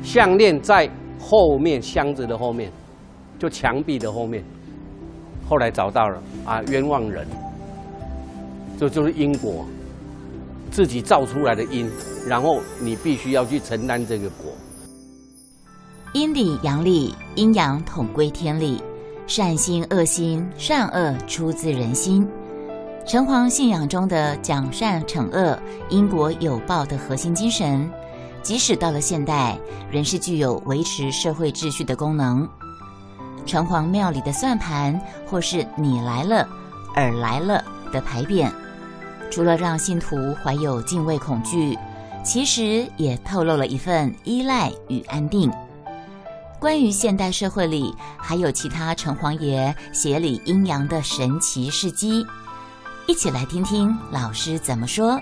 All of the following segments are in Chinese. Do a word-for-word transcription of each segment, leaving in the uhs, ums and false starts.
项链在后面，箱子的后面，就墙壁的后面。后来找到了啊，冤枉人，这就是因果，自己造出来的因，然后你必须要去承担这个果。 阴里阳里，阴阳统归天理，善心恶心，善恶出自人心。城隍信仰中的讲善惩恶、因果有报的核心精神，即使到了现代，仍是具有维持社会秩序的功能。城隍庙里的算盘，或是你来了、尔来了的牌匾，除了让信徒怀有敬畏恐惧，其实也透露了一份依赖与安定。关于现代社会里还有其他城隍爷协理阴阳的神奇事迹，一起来听听老师怎么说。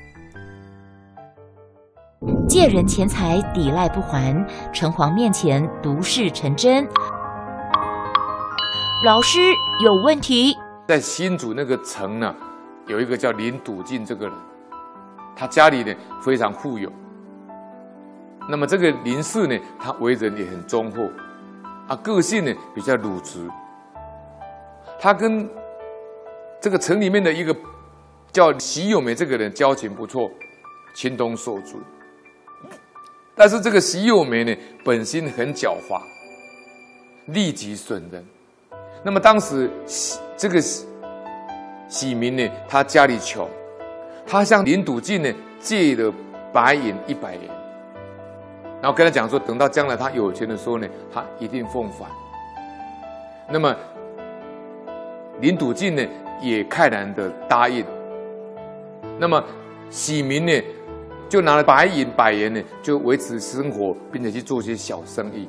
借人钱财抵赖不还，城隍面前毒誓成真。老师有问题。 在新竹那个城呢，有一个叫林笃进这个人，他家里呢非常富有。那么这个林氏呢，他为人也很忠厚，啊，个性呢比较鲁直。他跟这个城里面的一个叫席友梅这个人交情不错，情同手足。但是这个席友梅呢，本性很狡猾，利己损人。那么当时这个喜民呢，他家里穷，他向林笃进呢借了白银一百元，然后跟他讲说，等到将来他有钱的时候呢，他一定奉还。那么林笃进呢也慨然的答应。那么喜民呢就拿了白银百元呢，就维持生活，并且去做些小生意。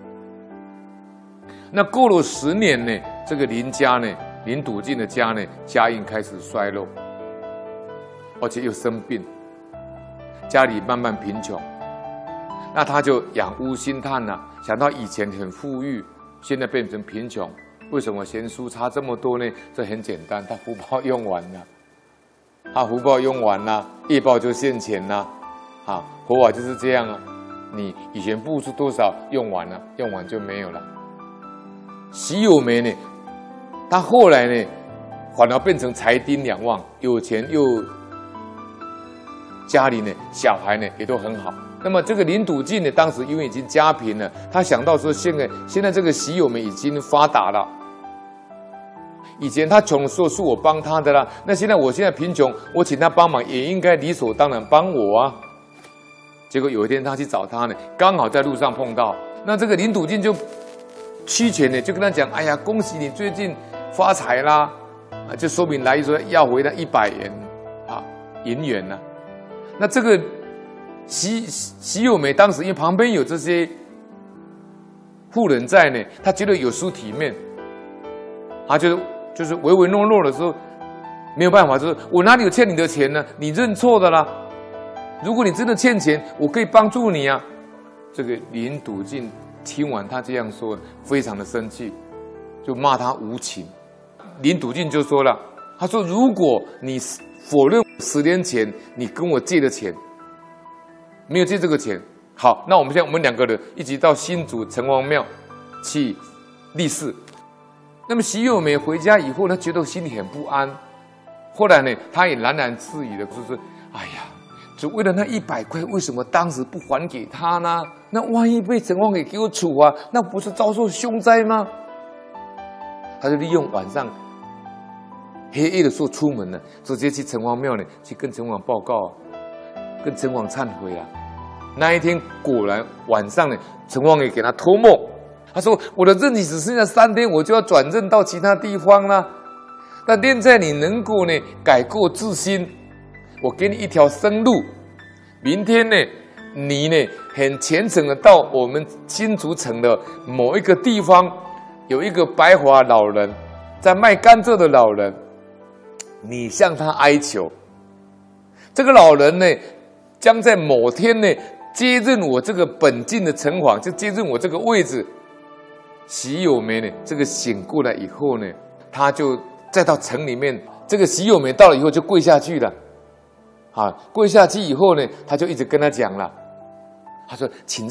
那过了十年呢，这个林家呢，林笃进的家呢，家运开始衰落，而且又生病，家里慢慢贫穷。那他就仰屋心叹呐、啊，想到以前很富裕，现在变成贫穷，为什么贤淑差这么多呢？这很简单，他福报用完了，他福报用完了，业报就现前了，啊，佛法就是这样啊，你以前付出多少，用完了，用完就没有了。席友梅呢，他后来呢，反而变成财丁两旺，有钱又家里呢，小孩呢也都很好。那么这个林笃进呢，当时因为已经家贫了，他想到说，现在现在这个席友梅已经发达了，以前他穷的时候是我帮他的啦，那现在我现在贫穷，我请他帮忙也应该理所当然帮我啊。结果有一天他去找他呢，刚好在路上碰到，那这个林笃进就屈权呢，就跟他讲：“哎呀，恭喜你最近发财啦！”啊，就说明来意说要回他一百元啊银元呢、啊。那这个席席友梅当时因为旁边有这些富人在呢，他觉得有失体面，他就就是唯唯诺诺的时候没有办法，就是我哪里有欠你的钱呢？你认错的啦。如果你真的欠钱，我可以帮助你啊。这个林笃进听完他这样说，非常的生气，就骂他无情。林笃进就说了，他说：“如果你否认十年前你跟我借的钱，没有借这个钱，好，那我们现在我们两个人一起到新竹城隍庙去立誓。”那么席友梅回家以后呢，觉得心里很不安。后来呢，他也喃喃自语的，就是：“哎呀，就为了那一百块，为什么当时不还给他呢？那万一被城隍给给我处啊，那不是遭受凶灾吗？”他就利用晚上黑夜的时候出门呢，直接去城隍庙呢，去跟城隍报告，跟城隍忏悔啊。那一天果然晚上呢，城隍也给他托梦，他说：“我的任期只剩下三天，我就要转任到其他地方了。但现在你能够呢改过自新，我给你一条生路。明天呢，你呢很虔诚的到我们新竹城的某一个地方，有一个白发老人在卖甘蔗的老人，你向他哀求。这个老人呢，将在某天呢接任我这个本境的城隍，就接任我这个位置。”席友梅呢，这个醒过来以后呢，他就再到城里面，这个席友梅到了以后就跪下去了。啊，跪下去以后呢，他就一直跟他讲了，他说：“请